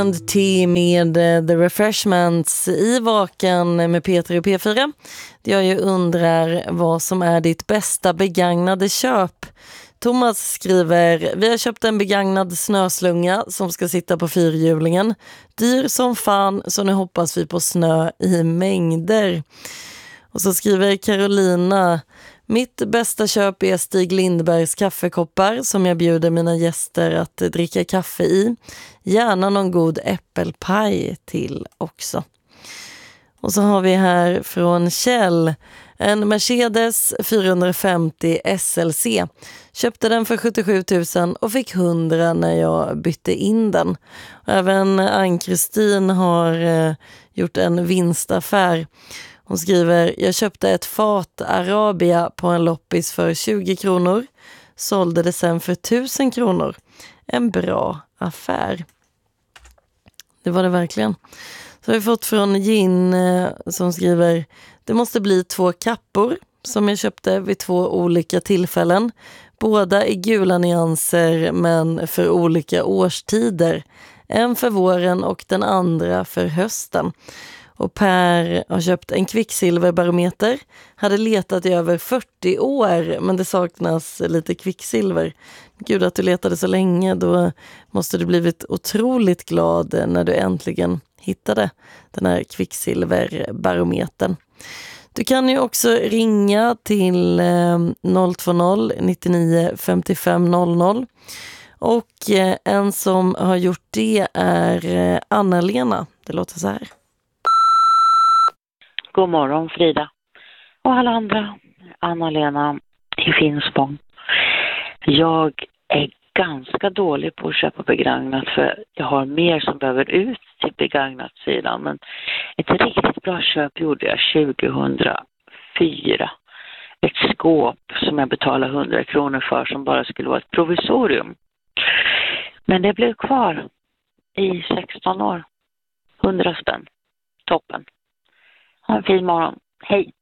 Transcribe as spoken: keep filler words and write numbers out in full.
Te med eh, The Refreshments i Vaken med Peter och P fyra. Jag ju undrar vad som är ditt bästa begagnade köp. Thomas skriver: vi har köpt en begagnad snöslunga som ska sitta på fyrhjulingen. Dyr som fan, så nu hoppas vi på snö i mängder. Och så skriver Carolina: mitt bästa köp är Stig Lindbergs kaffekoppar som jag bjuder mina gäster att dricka kaffe i. Gärna någon god äppelpaj till också. Och så har vi här från Kjell en Mercedes fyrahundrafemtio S L C. Köpte den för sjuttiosju tusen och fick hundra när jag bytte in den. Även Ann-Kristin har eh, gjort en vinstaffär. Hon skriver: jag köpte ett fat Arabia på en loppis för tjugo kronor. Sålde det sen för tusen kronor. En bra affär. Det var det verkligen. Så har vi fått från Gin eh, som skriver: det måste bli två kappor som jag köpte vid två olika tillfällen. Båda i gula nyanser men för olika årstider. En för våren och den andra för hösten. Och Per har köpt en kvicksilverbarometer. Hade letat i över fyrtio år men det saknas lite kvicksilver. Gud att du letade så länge, då måste du blivit otroligt glad när du äntligen hittade den här kvicksilverbarometern. Du kan ju också ringa till eh, noll två noll nittionio femtiofem noll noll. Och eh, en som har gjort det är eh, Anna-Lena. Det låter så här. God morgon Frida och alla andra. Anna-Lena i Finspång. Jag är ganska dålig på att köpa begagnat för jag har mer som behöver ut till begagnat sidan. Men ett riktigt bra köp gjorde jag tjugohundrafyra. Ett skåp som jag betalade hundra kronor för som bara skulle vara ett provisorium. Men det blev kvar i sexton år. hundra spänn. Toppen. Ha en fin morgon. Hej!